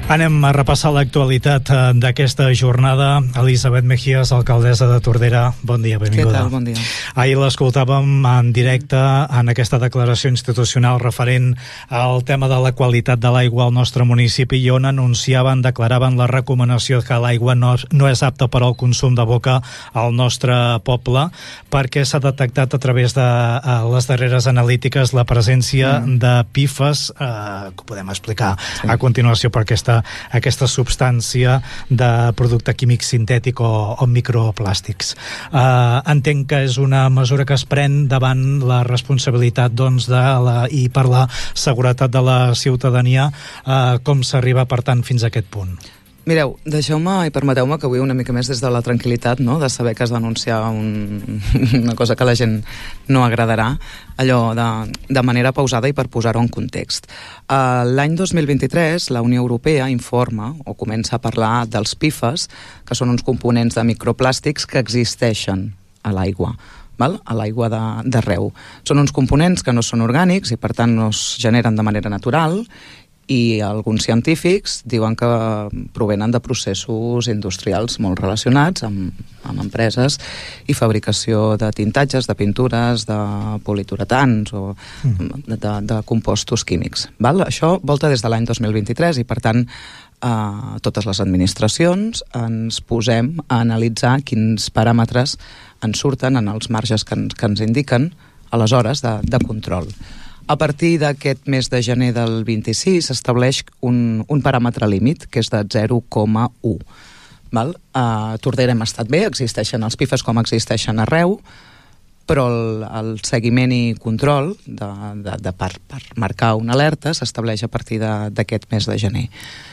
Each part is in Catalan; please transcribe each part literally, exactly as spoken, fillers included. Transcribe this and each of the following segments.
Anem a repassar l'actualitat d'aquesta jornada. Elisabet Mejías, alcaldessa de Tordera, bon dia, benvinguda. Què tal? Bon dia. Ahir l'escoltàvem en directe en aquesta declaració institucional referent al tema de la qualitat de l'aigua al nostre municipi i on anunciaven, declaraven la recomanació que l'aigua no, no és apta per al consum de boca al nostre poble perquè s'ha detectat a través de a les darreres analítiques la presència mm. de P I F A S, eh, que podem explicar sí. a continuació per aquesta aquesta substància de producte químic sintètic o, o microplàstics. Uh, entenc que és una mesura que es pren davant la responsabilitat doncs, de la, i per la seguretat de la ciutadania. Uh, com s'arriba, per tant, fins a aquest punt? Mireu, deixeu-me i permeteu-me que avui una mica més des de la tranquil·litat, no? De saber que has d'anunciar un, una cosa que a la gent no agradarà, allò de, de manera pausada i per posar-ho en context. Uh, L'any dos mil vint-i-tres la Unió Europea informa o comença a parlar dels P I F A S, que són uns components de microplàstics que existeixen a l'aigua. Val? A l'aigua de, de Reu. Són uns components que no són orgànics i per tant no es generen de manera natural i alguns científics diuen que provenen de processos industrials molt relacionats amb, amb empreses i fabricació de tintatges, de pintures, de poliuretans o mm. de, de, de compostos químics. Val? Això volta des de l'any dos mil vint-i-tres i per tant eh, totes les administracions ens posem a analitzar quins paràmetres ens surten en els marges que, que ens indiquen aleshores de, de control. A partir d'aquest mes de gener del vint-i-sis s'estableix un, un paràmetre límit, que és de zero coma u. Val? A Tordera hem estat bé, existeixen els P I F A S com existeixen arreu, però el, el seguiment i control de, de, de per, per marcar una alerta s'estableix a partir d'aquest mes de gener.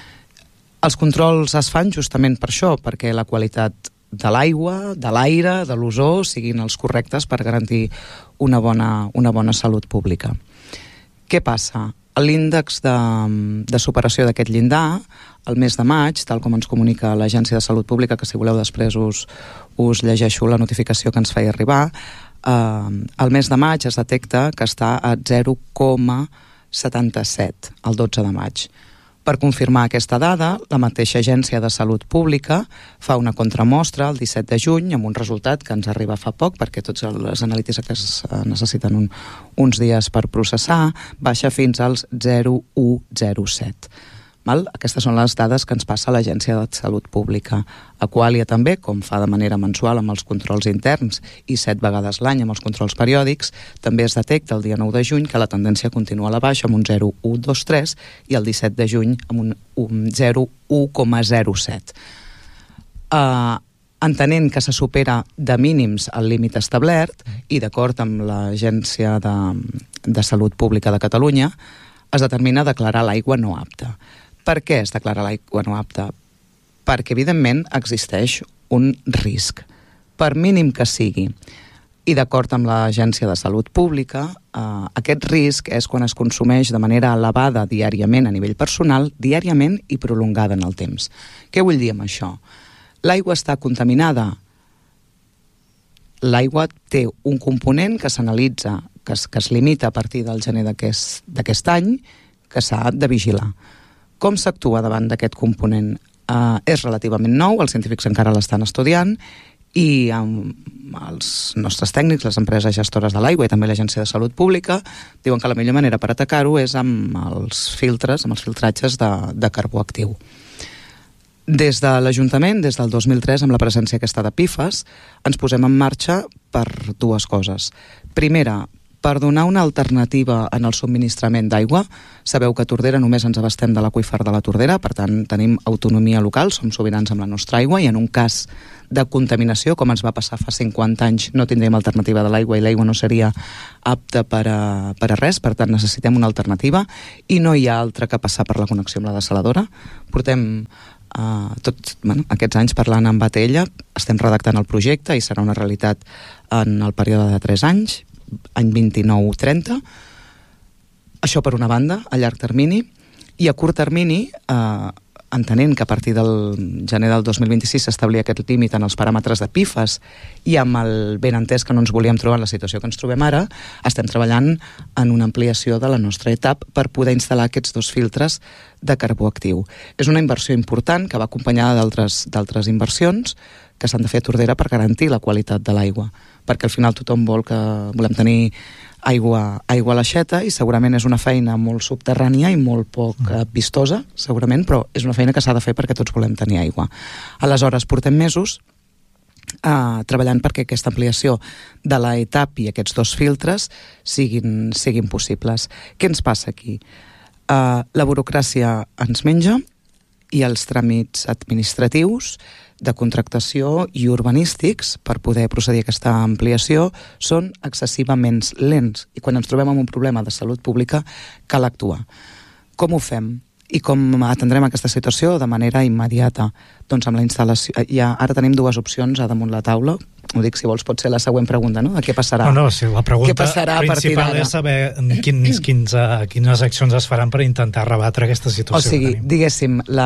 Els controls es fan justament per això, perquè la qualitat de l'aigua, de l'aire, de l'ozó siguin els correctes per garantir una bona, una bona salut pública. Què passa? L'índex de, de superació d'aquest llindar, el mes de maig, tal com ens comunica l'Agència de Salut Pública, que si voleu després us, us llegeixo la notificació que ens feia arribar, eh, el mes de maig es detecta que està a zero coma setanta-set, el dotze de maig. Per confirmar aquesta dada, la mateixa Agència de Salut Pública fa una contramostra el disset de juny amb un resultat que ens arriba fa poc, perquè tots les analítiques necessiten un, uns dies per processar, baixa fins als zero coma cent set. Val? Aquestes són les dades que ens passa a l'Agència de Salut Pública. Aqualia també, com fa de manera mensual amb els controls interns i set vegades l'any amb els controls periòdics, també es detecta el dia nou de juny que la tendència continua a la baixa amb un zero coma cent vint-i-tres i el disset de juny amb un, un zero coma zero set. Uh, entenent que se supera de mínims el límit establert i d'acord amb l'Agència de, de Salut Pública de Catalunya, es determina declarar l'aigua no apta. Per què es declara l'aigua no apta? Perquè, evidentment, existeix un risc, per mínim que sigui. I d'acord amb l'Agència de Salut Pública, eh, aquest risc és quan es consumeix de manera elevada diàriament a nivell personal, diàriament i prolongada en el temps. Què vull dir amb això? L'aigua està contaminada. L'aigua té un component que s'analitza, que es, que es limita a partir del gener d'aquest, d'aquest any, que s'ha de vigilar. Com s'actua davant d'aquest component? Uh, és relativament nou, els científics encara l'estan estudiant i um, els nostres tècnics, les empreses gestores de l'aigua i també l'Agència de Salut Pública diuen que la millor manera per atacar-ho és amb els filtres, amb els filtratges de, de carbó actiu. Des de l'Ajuntament, des del dos mil tres, amb la presència aquesta de P I F A S, ens posem en marxa per dues coses. Primera, per donar una alternativa en el subministrament d'aigua. Sabeu que a Tordera només ens abastem de l'aqüífer de la Tordera, per tant tenim autonomia local, som sobirans amb la nostra aigua i en un cas de contaminació, com ens va passar fa cinquanta anys, no tindríem alternativa de l'aigua i l'aigua no seria apta per a, per a res, per tant necessitem una alternativa i no hi ha altra que passar per la connexió amb la dessaladora. Portem Uh, tots bueno, aquests anys parlant amb Atella, estem redactant el projecte i serà una realitat en el període de tres anys, any vint-i-nou trenta. Això per una banda, a llarg termini, i a curt termini eh, entenent que a partir del gener del dos mil vint-i-sis s'establia aquest límit en els paràmetres de P I F A S i amb el ben entès que no ens volíem trobar en la situació que ens trobem ara, estem treballant en una ampliació de la nostra E T A P per poder instal·lar aquests dos filtres de carbó actiu. És una inversió important que va acompanyada d'altres d'altres inversions que s'han de fer a Tordera per garantir la qualitat de l'aigua, perquè al final tothom vol que volem tenir aigua, aigua a l'aixeta i segurament és una feina molt subterrània i molt poc eh, vistosa, segurament, però és una feina que s'ha de fer perquè tots volem tenir aigua. Aleshores, portem mesos eh, treballant perquè aquesta ampliació de la E T A P i aquests dos filtres siguin, siguin possibles. Què ens passa aquí? Eh, la burocràcia ens menja i els tràmits administratius de contractació i urbanístics per poder procedir a aquesta ampliació són excessivament lents i quan ens trobem amb un problema de salut pública cal actuar. Com ho fem? I com atendrem aquesta situació de manera immediata? Doncs amb la instal·lació... Ja, ara tenim dues opcions a damunt la taula. Ho dic, si vols, pot ser la següent pregunta, no? De què passarà? No, no, sí, la pregunta principal és saber quins, quins, uh, quines accions es faran per intentar rebatre aquesta situació. O sigui, diguéssim, la...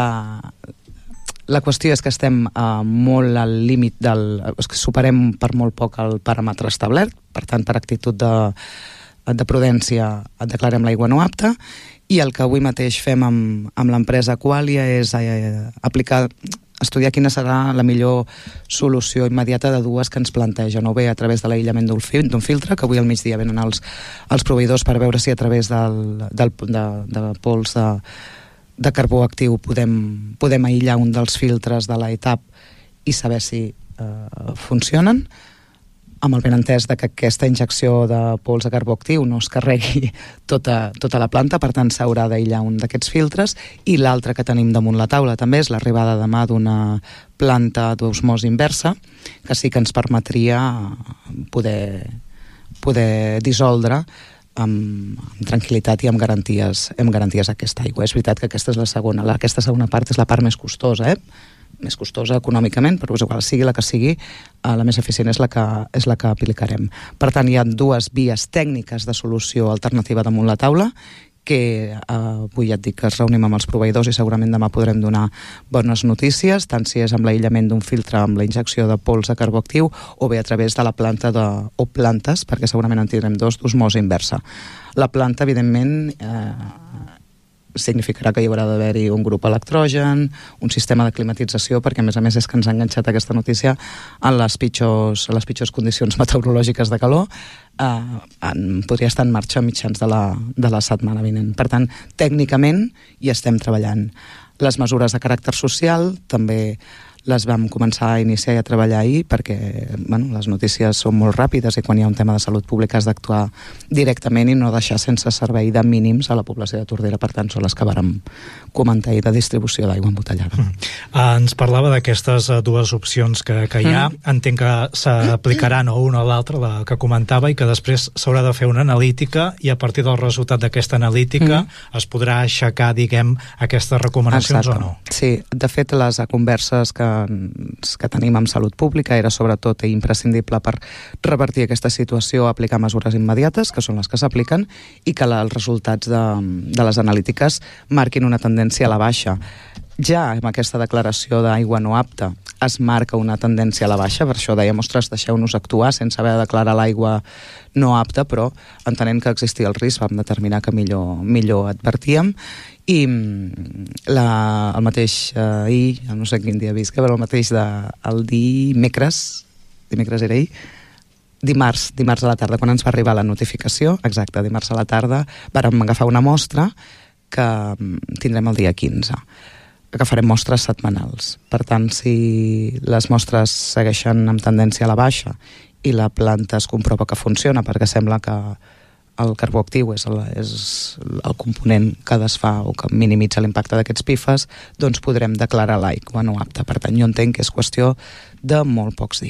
La qüestió és que estem uh, molt al límit del... És que superem per molt poc el paràmetre establert, per tant, per actitud de, de prudència declarem l'aigua no apta, i el que avui mateix fem amb, amb l'empresa Aqualia és eh, aplicar, estudiar quina serà la millor solució immediata de dues que ens plantegen, o bé a través de l'aïllament d'un fil, filtre, que avui al migdia venen els, els proveïdors per veure si a través del, del, de, de pols de de carbó actiu podem, podem aïllar un dels filtres de la E T A P i saber si eh, funcionen, amb el benentès de que aquesta injecció de pols de carbó actiu no es carregui tota, tota la planta, per tant s'haurà d'aïllar un d'aquests filtres, i l'altre que tenim damunt la taula també és l'arribada demà d'una planta d'osmosi inversa, que sí que ens permetria poder, poder dissoldre Amb, amb tranquil·litat i amb garanties, amb garanties aquesta aigua. És veritat que aquesta és la segona, la, aquesta segona part és la part més costosa, eh? més costosa econòmicament, però és igual, sigui la que sigui, eh, la més eficient és la que, és la que aplicarem. Per tant, hi ha dues vies tècniques de solució alternativa damunt la taula, que eh, avui ja et dic que es reunim amb els proveïdors i segurament demà podrem donar bones notícies, tant si és amb l'aïllament d'un filtre amb la injecció de pols de carbó actiu o bé a través de la planta de, o plantes, perquè segurament en tindrem dos d'osmosi inversa. La planta, evidentment, eh, significarà que hi haurà d'haver-hi un grup electrogen, un sistema de climatització, perquè a més a més és que ens ha enganxat aquesta notícia en les pitjors, en les pitjors condicions meteorològiques de calor, eh, en, podria estar en marxa a mitjans de la, de la setmana vinent. Per tant, tècnicament hi estem treballant. Les mesures de caràcter social també les vam començar a iniciar i a treballar ahir perquè bueno, les notícies són molt ràpides i quan hi ha un tema de salut pública has d'actuar directament i no deixar sense servei de mínims a la població de Tordera. Per tant, són les que vàrem comentar ahir de distribució d'aigua embotellada. Mm. Uh, ens parlava d'aquestes uh, dues opcions que, que hi ha. Mm. Entenc que s'aplicaran o una o l'altra, la que comentava, i que després s'haurà de fer una analítica i a partir del resultat d'aquesta analítica mm. es podrà aixecar, diguem, aquestes recomanacions. Exacte. O no? Sí, de fet, les converses que que tenim amb salut pública era sobretot imprescindible per revertir aquesta situació, aplicar mesures immediates, que són les que s'apliquen, i que la, els resultats de, de les analítiques marquin una tendència a la baixa. Ja amb aquesta declaració d'aigua no apta es marca una tendència a la baixa, per això dèiem, ostres, deixeu-nos actuar sense haver de declarar l'aigua no apta, però entenent que existia el risc vam determinar que millor, millor advertíem. I la, el mateix eh, ahir, no sé quin dia visca, però el mateix de, el dimecres, dimecres era ahir, dimarts, dimarts a la tarda, quan ens va arribar la notificació, exacte, dimarts a la tarda, vàrem agafar una mostra que tindrem el dia quinze. Agafarem mostres setmanals. Per tant, si les mostres segueixen amb tendència a la baixa i la planta es comprova que funciona, perquè sembla que el carbó actiu és el, és el component que desfà o que minimitza l'impacte d'aquests P I F A S, doncs podrem declarar l'aigua no apta. Per tant, jo entenc que és qüestió de molt pocs dies.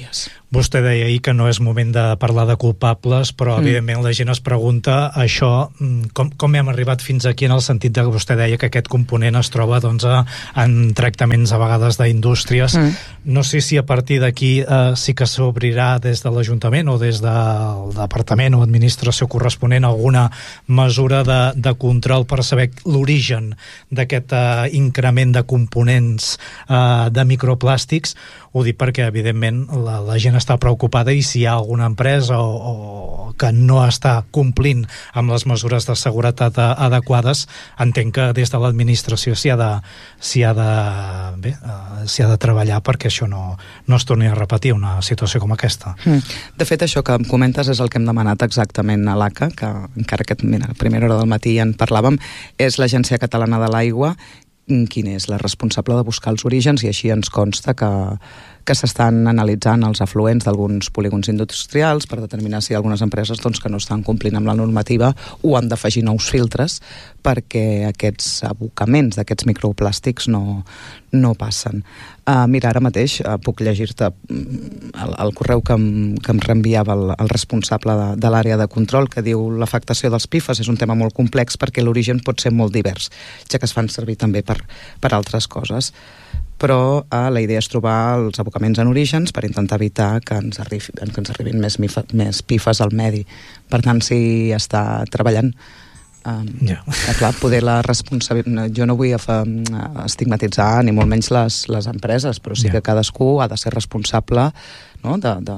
Vostè deia ahir que no és moment de parlar de culpables, però mm. evidentment la gent es pregunta això, com, com hem arribat fins aquí, en el sentit de que vostè deia que aquest component es troba doncs, a, en tractaments a vegades d'indústries. Mm. No sé si a partir d'aquí eh, sí que s'obrirà des de l'Ajuntament o des del Departament o Administració corresponent alguna mesura de, de control per saber l'origen d'aquest eh, increment de components eh, de microplàstics. Ho dic perquè, evidentment, la, la gent està preocupada i si hi ha alguna empresa o, o que no està complint amb les mesures de seguretat a, adequades, entenc que des de l'administració s'hi ha de, s'hi ha de, bé, uh, s'hi ha de treballar perquè això no, no es torni a repetir una situació com aquesta. Mm. De fet, això que em comentes és el que hem demanat exactament a l'A C A, que encara que mira, a primera hora del matí ja en parlàvem, és l'Agència Catalana de l'Aigua quin és la responsable de buscar els orígens, i així ens consta que, que s'estan analitzant els afluents d'alguns polígons industrials per determinar si algunes empreses doncs, que no estan complint amb la normativa o han d'afegir nous filtres perquè aquests abocaments d'aquests microplàstics no, no passen. Uh, mira, ara mateix uh, puc llegir-te el, el correu que em, que em reenviava el, el responsable de, de l'àrea de control, que diu l'afectació dels P I F A S és un tema molt complex perquè l'origen pot ser molt divers, ja que es fan servir també per, per altres coses. Però eh, la idea és trobar els abocaments en orígens per intentar evitar que ens, arribi, que ens arribin més, més P I F A S al medi. Per tant, s'hi està treballant. Um, yeah. Clar, poder la responsabilitat... Jo no vull estigmatitzar ni molt menys les, les empreses, però sí yeah. que cadascú ha de ser responsable, no?, de, de,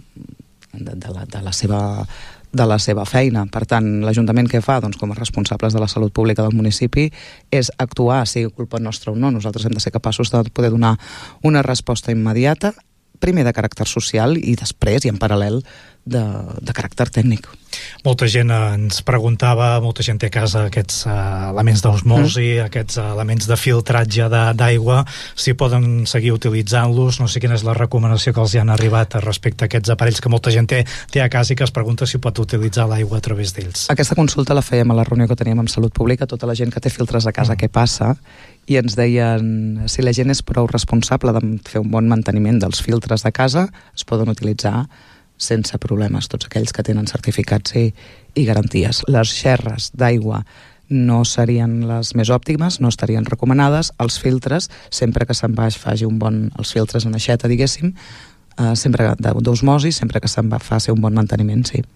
de, de, la, de la seva... de la seva feina. Per tant, l'Ajuntament què fa? Doncs com a responsables de la salut pública del municipi és actuar, sigui culpa nostra o no. Nosaltres hem de ser capaços de poder donar una resposta immediata, primer de caràcter social i després, i en paral·lel, de, de caràcter tècnic. Molta gent ens preguntava, molta gent té a casa aquests uh, elements d'osmosi, mm. aquests uh, elements de filtratge d'aigua, si poden seguir utilitzant-los. No sé quina és la recomanació que els hi han arribat respecte a aquests aparells que molta gent té, té a casa i que es pregunta si pot utilitzar l'aigua a través d'ells. Aquesta consulta la fèiem a la reunió que teníem amb Salut Pública, tota la gent que té filtres a casa, mm. què passa? I ens deien si la gent és prou responsable de fer un bon manteniment dels filtres de casa, es poden utilitzar sense problemes, tots aquells que tenen certificats i, i garanties. Les xerres d'aigua no serien les més òptimes, no estarien recomanades. Els filtres, sempre que se'n baix faci un bon... els filtres en aixeta, diguéssim, eh, sempre d'osmosi, sempre que se'n va faci un bon manteniment, sí.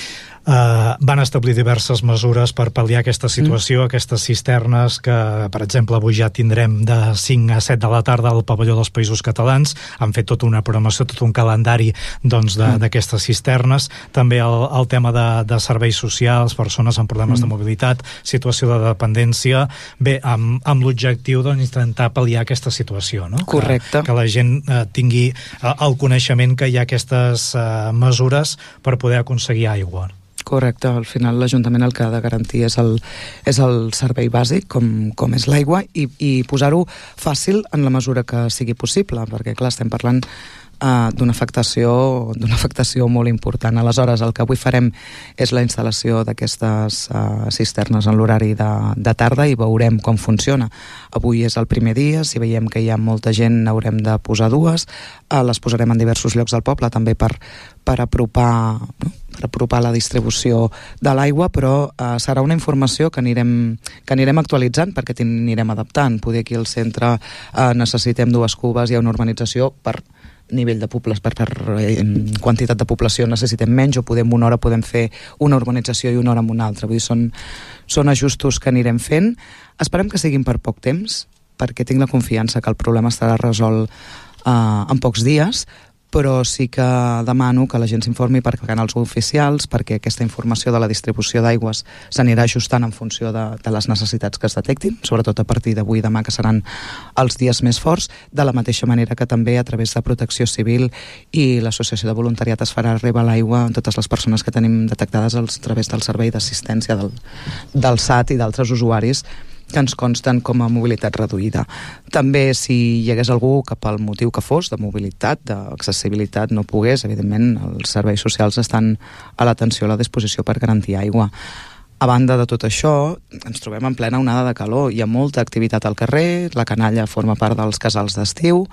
Uh, van establir diverses mesures per pal·liar aquesta situació, mm. aquestes cisternes que, per exemple, avui ja tindrem de cinc a set de la tarda al pavelló dels Països Catalans. Han fet tota una programació, tot un calendari doncs, d'aquestes mm. cisternes. També el, el tema de, de serveis socials, persones amb problemes mm. de mobilitat, situació de dependència, bé, amb, amb l'objectiu d'intentar doncs, pal·liar aquesta situació, no? Correcte. Que, que la gent uh, tingui uh, el coneixement que hi ha aquestes uh, mesures per poder aconseguir aigua. Correcte, al final l'Ajuntament el que ha de garantir és el, és el servei bàsic, com, com és l'aigua, i, i posar-ho fàcil en la mesura que sigui possible, perquè clar, estem parlant uh, d'una afectació, d'una afectació molt important. Aleshores, el que avui farem és la instal·lació d'aquestes uh, cisternes en l'horari de, de tarda i veurem com funciona. Avui és el primer dia, si veiem que hi ha molta gent n'haurem de posar dues, uh, les posarem en diversos llocs del poble, també per, per apropar... No? per apropar la distribució de l'aigua, però eh, serà una informació que anirem, que anirem actualitzant perquè anirem adaptant. Poder aquí al centre eh, necessitem dues cubes, hi ha una urbanització per nivell de població, per, per eh, quantitat de població necessitem menys, o podem una hora podem fer una urbanització i una hora amb una altra. Vull dir, són, són ajustos que anirem fent. Esperem que siguin per poc temps, perquè tinc la confiança que el problema estarà resolt eh, en pocs dies, però sí que demano que la gent s'informi per canals oficials, perquè aquesta informació de la distribució d'aigües s'anirà ajustant en funció de, de les necessitats que es detectin, sobretot a partir d'avui i demà, que seran els dies més forts, de la mateixa manera que també a través de Protecció Civil i l'Associació de Voluntariat es farà arribar l'aigua a totes les persones que tenim detectades a través del servei d'assistència del, del S A T i d'altres usuaris que ens consten com a mobilitat reduïda. També, si hi hagués algú que pel motiu que fos, de mobilitat, d'accessibilitat, no pogués, evidentment, els serveis socials estan a l'atenció, a la disposició per garantir aigua. A banda de tot això, ens trobem en plena onada de calor. Hi ha molta activitat al carrer, la canalla forma part dels casals d'estiu,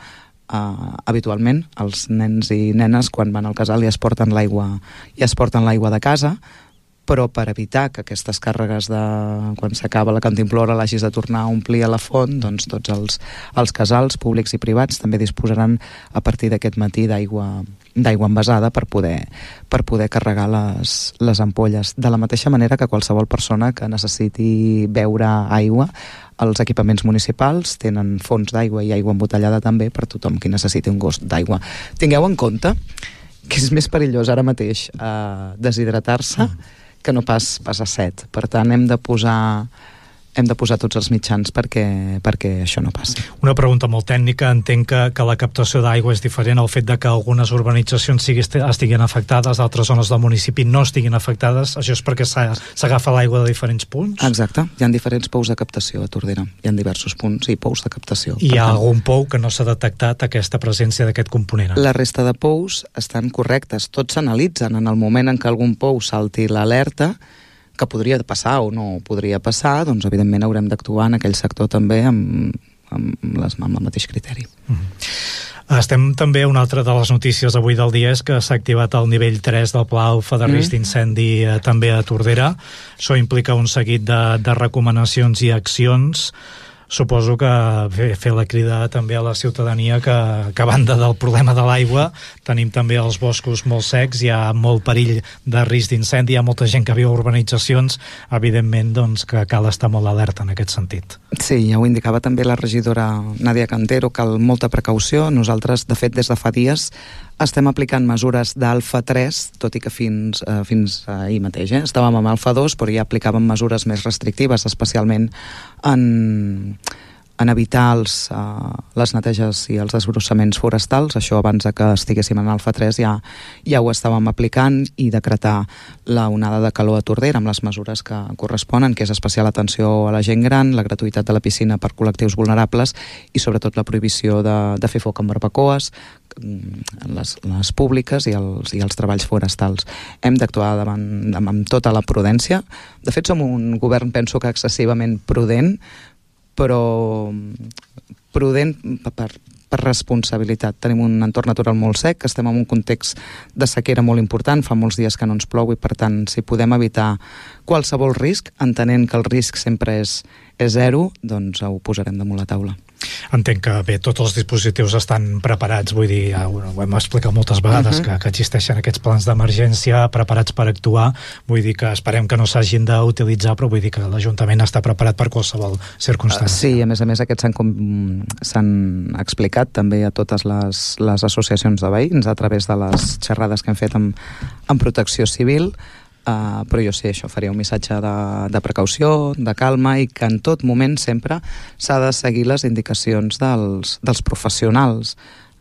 uh, habitualment els nens i nenes quan van al casal ja es porten l'aigua ja es porten l'aigua de casa, però per evitar que aquestes càrregues de quan s'acaba la cantimplora l'hagis de tornar a omplir a la font, doncs tots els, els casals públics i privats també disposaran a partir d'aquest matí d'aigua d'aigua envasada per poder, per poder carregar les, les ampolles. De la mateixa manera que qualsevol persona que necessiti beure aigua, els equipaments municipals tenen fonts d'aigua i aigua embotellada també per tothom qui necessiti un gost d'aigua. Tingueu en compte que és més perillós ara mateix eh, deshidratar-se mm. que no pas, pas a set. Per tant, hem de posar hem de posar tots els mitjans perquè, perquè això no passi. Una pregunta molt tècnica. Entenc que, que la captació d'aigua és diferent al fet de que algunes urbanitzacions sigui, estiguin afectades, altres zones del municipi no estiguin afectades. Això és perquè s'agafa l'aigua de diferents punts? Exacte. Hi ha diferents pous de captació a Tordera. Hi ha diversos punts i pous de captació. I hi ha tant, algun pou que no s'ha detectat aquesta presència d'aquest component? La resta de pous estan correctes. Tots s'analitzen en el moment en què algun pou salti l'alerta, que podria passar o no podria passar, doncs evidentment haurem d'actuar en aquell sector també amb, amb, les, amb el mateix criteri. Mm-hmm. Estem també, una altra de les notícies avui del dia és que s'ha activat el nivell tres del Pla Alfa de risc mm. d'incendi eh, també a Tordera. Això implica un seguit de, de recomanacions i accions. Suposo que fer, fer la crida també a la ciutadania que, que a banda del problema de l'aigua tenim també els boscos molt secs, hi ha molt perill de risc d'incendi, hi ha molta gent que viu a urbanitzacions, evidentment doncs, que cal estar molt alerta en aquest sentit. Sí, ja ho indicava també la regidora Nàdia Cantero, cal molta precaució. Nosaltres, de fet, des de fa dies estem aplicant mesures d'Alfa tres, tot i que fins, eh, fins ahir mateix, eh? Estàvem amb Alfa dos, però ja aplicàvem mesures més restrictives, especialment en, en evitar els, uh, les neteges i els desbrossaments forestals. Això abans de que estiguéssim en Alfa tres ja, ja ho estàvem aplicant, i decretar la onada de calor a Tordera amb les mesures que corresponen, que és especial atenció a la gent gran, la gratuïtat de la piscina per col·lectius vulnerables i sobretot la prohibició de, de fer foc amb barbacoes en les, les públiques i els, i els treballs forestals. Hem d'actuar davant, amb, amb tota la prudència. De fet, som un govern, penso que excessivament prudent, però prudent per, per responsabilitat. Tenim un entorn natural molt sec, estem en un context de sequera molt important, fa molts dies que no ens plou, i per tant, si podem evitar qualsevol risc, entenent que el risc sempre és, és zero, doncs ho posarem damunt la taula. Entenc que bé, tots els dispositius estan preparats, vull dir, ja ho hem explicat moltes vegades, uh-huh. que, que existeixen aquests plans d'emergència preparats per actuar, vull dir que esperem que no s'hagin d'utilitzar, però vull dir que l'Ajuntament està preparat per qualsevol circumstància. Uh, sí, a més a més aquests s'han, com, s'han explicat també a totes les, les associacions de veïns a través de les xerrades que hem fet amb, amb Protecció Civil. Uh, però jo sí, això faria un missatge de, de precaució, de calma, i que en tot moment sempre s'ha de seguir les indicacions dels, dels professionals.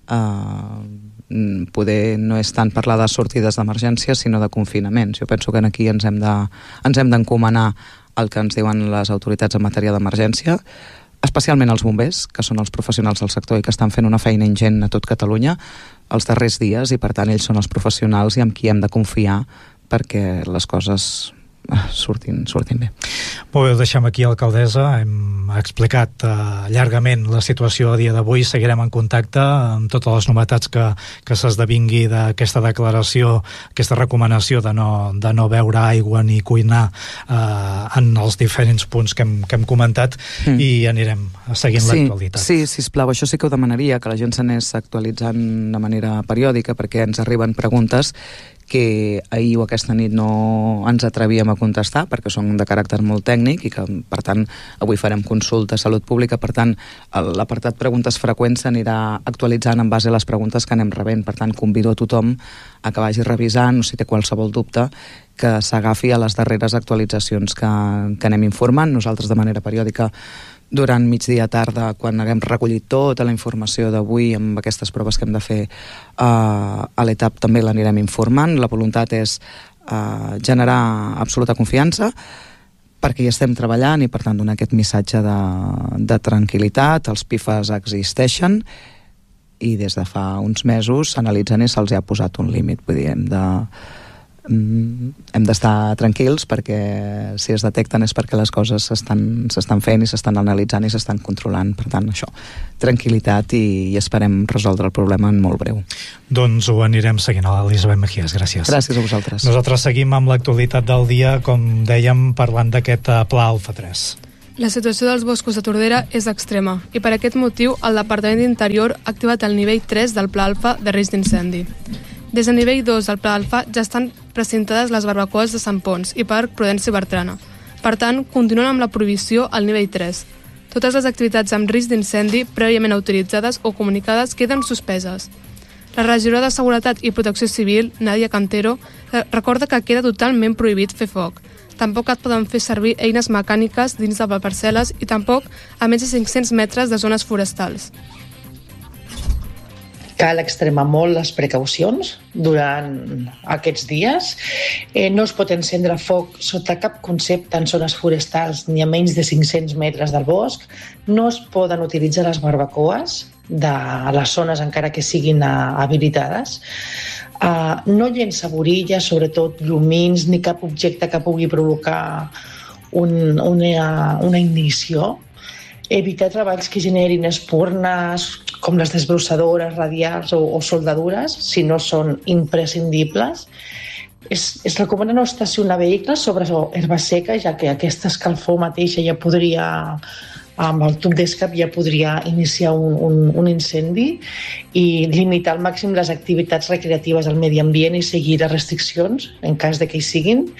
Uh, poder no és tant parlar de sortides d'emergència, sinó de confinaments. Jo penso que aquí ens hem de, ens hem d'encomanar el que ens diuen les autoritats en matèria d'emergència, especialment els bombers, que són els professionals del sector i que estan fent una feina ingent a tot Catalunya els darrers dies, i per tant ells són els professionals i amb qui hem de confiar perquè les coses surtin, surtin bé. Molt bé, ho deixem aquí, alcaldessa. Hem explicat uh, llargament la situació a dia d'avui. Seguirem en contacte amb totes les novetats que, que s'esdevingui d'aquesta declaració, aquesta recomanació de no, de no beure aigua ni cuinar uh, en els diferents punts que hem, que hem comentat, mm. i anirem seguint sí, l'actualitat. Sí, sisplau, això sí que ho demanaria, que la gent s'anés actualitzant de manera periòdica, perquè ens arriben preguntes que ahir o aquesta nit no ens atrevíem a contestar perquè són de caràcter molt tècnic i que, per tant, avui farem consulta a Salut Pública. Per tant, l'apartat preguntes freqüents s'anirà actualitzant en base a les preguntes que anem rebent. Per tant, convido a tothom a que vagi revisant, o si té qualsevol dubte, que s'agafi a les darreres actualitzacions que, que anem informant. Nosaltres, de manera periòdica, durant migdia tarda, quan haguem recollit tota la informació d'avui amb aquestes proves que hem de fer uh, a l'etap, també l'anirem informant. La voluntat és uh, generar absoluta confiança, perquè hi estem treballant, i per tant donar aquest missatge de, de tranquil·litat. Els P I F A S existeixen i des de fa uns mesos s'analitzen i se'ls ha posat un límit. Vull dir, hem de, hem d'estar tranquils perquè si es detecten és perquè les coses s'estan, s'estan fent i s'estan analitzant i s'estan controlant. Per tant, això, tranquil·litat i, i esperem resoldre el problema en molt breu. Doncs ho anirem seguint. Elisabet Mejías, gràcies. Gràcies a vosaltres. Nosaltres seguim amb l'actualitat del dia, com dèiem, parlant d'aquest pla Alfa tres. La situació dels boscos de Tordera és extrema i per aquest motiu el Departament d'Interior ha activat el nivell tres del Pla Alfa de risc d'incendi. Des del nivell dos del Pla Alfa ja estan precintades les barbacoes de Sant Pons i Parc Prudenci Bertrana. Per tant, continuen amb la prohibició al nivell tres. Totes les activitats amb risc d'incendi prèviament autoritzades o comunicades queden suspeses. La regidora de Seguretat i Protecció Civil, Nadia Cantero, recorda que queda totalment prohibit fer foc. Tampoc et poden fer servir eines mecàniques dins de parcel·les i tampoc a menys de cinc-cents metres de zones forestals. Cal extremar molt les precaucions durant aquests dies. Eh, no es pot encendre foc sota cap concepte en zones forestals ni a menys de cinc-cents metres del bosc. No es poden utilitzar les barbacoes de les zones encara que siguin uh, habilitades. Uh, no llença borilles, sobretot llumins, ni cap objecte que pugui provocar un, una, una ignició. Evitar treballs que generin espurnes, com les desbrossadores radials o, o soldadures, si no són imprescindibles. Es, es recomana no estacionar vehicles sobre herba seca, ja que aquesta escalfor mateixa ja podria, amb el tub d'escap ja podria iniciar un, un, un incendi, i limitar al màxim les activitats recreatives al medi ambient i seguir les restriccions en cas de que hi siguin.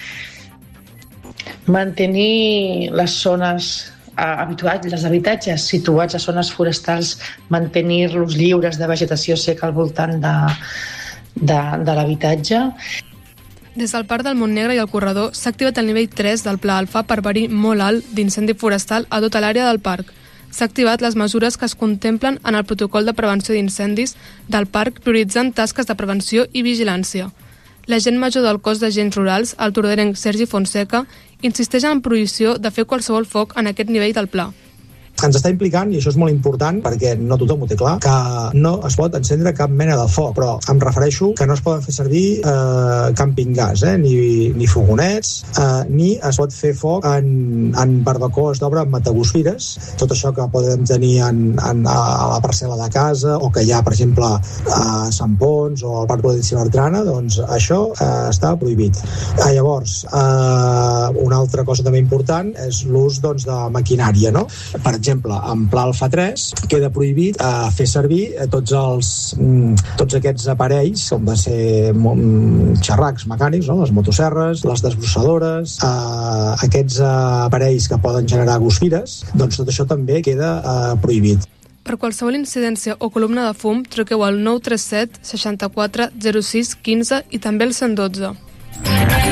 Mantenir les zones habituals, els habitatges situats a zones forestals, mantenir-los lliures de vegetació seca al voltant de, de, de l'habitatge. Des del Parc del Montnegre i el Corredor s'ha activat el nivell tres del Pla Alfa per verí molt alt d'incendi forestal a tota l'àrea del parc. S'ha activat les mesures que es contemplen en el protocol de prevenció d'incendis del parc, prioritzant tasques de prevenció i vigilància. L'agent major del cos d'agents rurals, el torderenc Sergi Fonseca, insisteix en la prohibició de fer qualsevol foc en aquest nivell del pla. Ens està implicant, i això és molt important perquè no tothom ho té clar, que no es pot encendre cap mena de foc, però em refereixo que no es poden fer servir eh, camping gas, eh, ni, ni fogonets, eh, ni es pot fer foc en, en barbacoes d'obra amb matagospires, tot això que podem tenir en, en, a la parcel·la de casa, o que hi ha, per exemple, a Sant Pons o al Parc Prudenci Bertrana, doncs això eh, està prohibit. Eh, llavors, eh, una altra cosa també important és l'ús doncs, de maquinària, no? Per exemple, exemple, en Pla Alfa tres queda prohibit eh, fer servir eh, tots els mm, tots aquests aparells, com de ser mm, xerracs mecànics, no? Les motosserres, les desbrossadores, eh, aquests eh, aparells que poden generar guspires, doncs tot això també queda eh, prohibit. Per qualsevol incidència o columna de fum, truqueu al nou tres set seixanta-quatre zero sis quinze i també al cent dotze.